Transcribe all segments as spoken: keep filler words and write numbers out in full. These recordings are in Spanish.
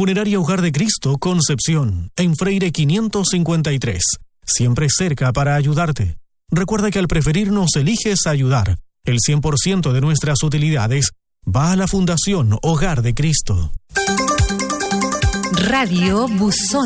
Funeraria Hogar de Cristo, Concepción, en Freire quinientos cincuenta y tres. Siempre cerca para ayudarte. Recuerda que al preferirnos eliges ayudar. El cien por ciento de nuestras utilidades va a la Fundación Hogar de Cristo. Radio Buzón.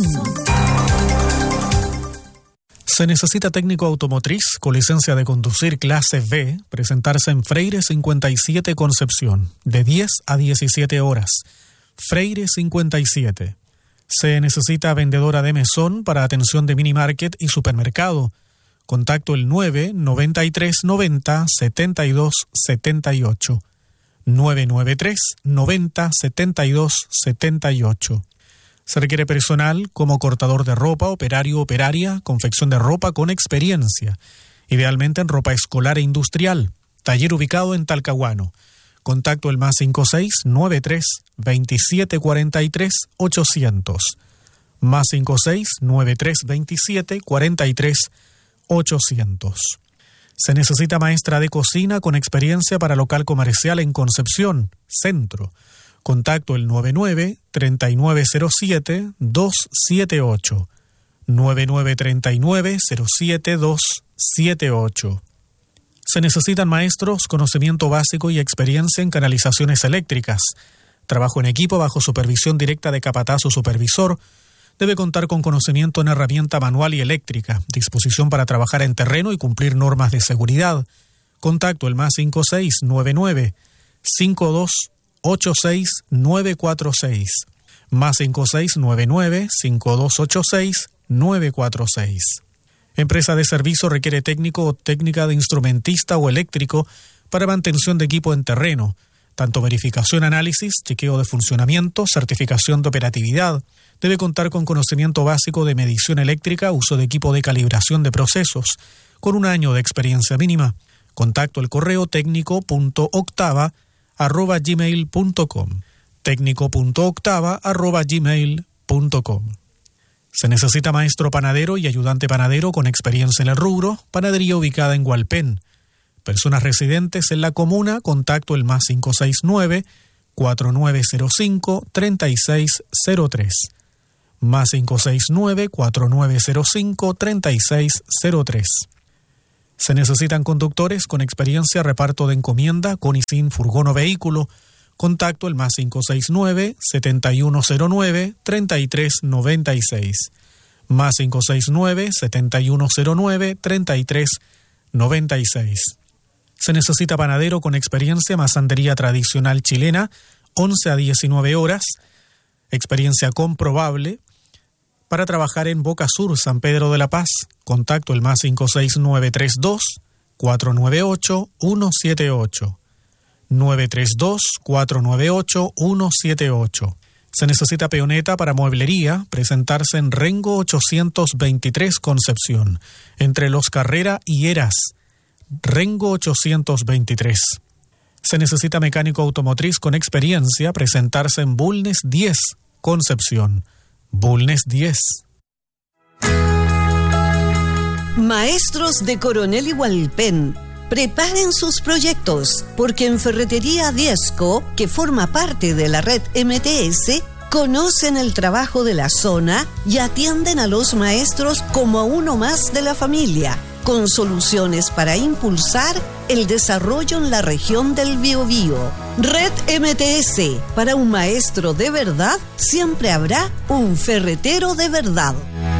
Se necesita técnico automotriz con licencia de conducir clase B, presentarse en Freire cincuenta y siete Concepción, de diez a diecisiete horas. Freire cincuenta y siete. Se necesita vendedora de mesón para atención de mini market y supermercado. Contacto el nueve noventa y tres noventa setenta y dos setenta y ocho. nueve noventa y tres noventa setenta y dos setenta y ocho. Se requiere personal como cortador de ropa, operario, operaria, confección de ropa con experiencia, idealmente en ropa escolar e industrial. Taller ubicado en Talcahuano. Contacto el más cinco seis nueve tres veintisiete cuarenta y tres ochocientos. Más cinco seis nueve tres veintisiete cuarenta y tres ochocientos. Se necesita maestra de cocina con experiencia para local comercial en Concepción, Centro. Contacto el nueve nueve tres nueve cero siete dos siete ocho. nueve nueve tres nueve cero siete dos siete ocho. Se necesitan maestros, conocimiento básico y experiencia en canalizaciones eléctricas. Trabajo en equipo bajo supervisión directa de capataz o supervisor. Debe contar con conocimiento en herramienta manual y eléctrica, disposición para trabajar en terreno y cumplir normas de seguridad. Contacto el más cinco seis nueve nueve cinco dos ocho seis nueve cuatro seis. Más cinco seis nueve nueve cinco dos ocho seis nueve cuatro seis. Empresa de servicio requiere técnico o técnica de instrumentista o eléctrico para mantención de equipo en terreno, tanto verificación, análisis, chequeo de funcionamiento, certificación de operatividad. Debe contar con conocimiento básico de medición eléctrica, uso de equipo de calibración de procesos, con un año de experiencia mínima. Contacto el correo técnico punto octava arroba gmail punto com. técnico punto octava arroba gmail punto com. Se necesita maestro panadero y ayudante panadero con experiencia en el rubro, panadería ubicada en Hualpén. Personas residentes en la comuna, contacto el más cinco seis nueve cuatro nueve cero cinco tres seis cero tres. Más cinco seis nueve cuatro nueve cero cinco tres seis cero tres. Se necesitan conductores con experiencia reparto de encomienda con y sin furgón o vehículo. Contacto el más cinco seis nueve siete uno cero nueve tres tres nueve seis. Más cinco seis nueve siete uno cero nueve tres tres nueve seis. Se necesita panadero con experiencia masandería tradicional chilena, once a diecinueve horas, experiencia comprobable, para trabajar en Boca Sur, San Pedro de la Paz. Contacto el más cinco seis nueve tres dos cuatro nueve ocho uno siete ocho. nueve tres dos cuatro nueve ocho uno siete ocho. Se necesita peoneta para mueblería, presentarse en Rengo ochocientos veintitrés Concepción, entre Los Carrera y Eras. Rengo ochocientos veintitrés. Se necesita mecánico automotriz con experiencia, presentarse en Bulnes diez Concepción. Bulnes diez. Maestros de Coronel y Hualpén, preparen sus proyectos, porque en Ferretería Diezco, que forma parte de la red M T S, conocen el trabajo de la zona y atienden a los maestros como a uno más de la familia, con soluciones para impulsar el desarrollo en la región del Biobío. Red M T S, para un maestro de verdad, siempre habrá un ferretero de verdad.